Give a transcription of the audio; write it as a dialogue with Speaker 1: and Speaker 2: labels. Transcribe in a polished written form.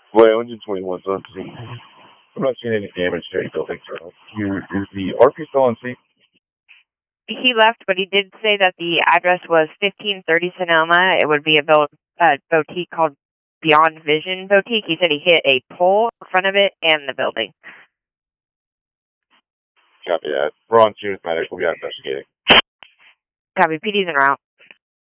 Speaker 1: Well, engine 21, so I'm not seeing any damage to any buildings or else. Is the RP still on scene?
Speaker 2: He left, but he did say that the address was 1530 Sonoma. It would be a boutique called Beyond Vision Boutique. He said he hit a pole in front of it and the building.
Speaker 1: Copy that. We're on scene with medic. We'll be out investigating.
Speaker 2: Copy. PD's en route.